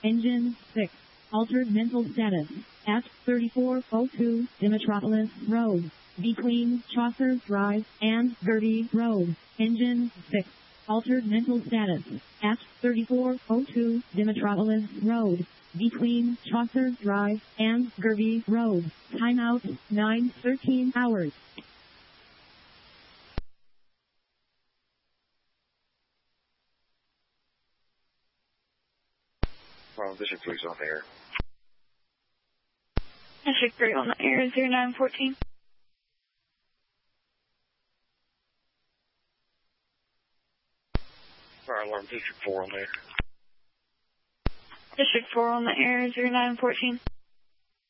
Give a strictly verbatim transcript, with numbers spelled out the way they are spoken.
Engine six. Altered mental status. At thirty-four oh two Dimitropolis Road. Between Chaucer Drive and Gerby Road. Engine six. Altered mental status. At thirty-four oh two Dimitropolis Road. Between Chaucer Drive and Gerby Road. Timeout nine thirteen hours. Well, District three's on the air. District three on the air, zero nine fourteen. Fire alarm, District four on the air. District four on the air, zero nine fourteen.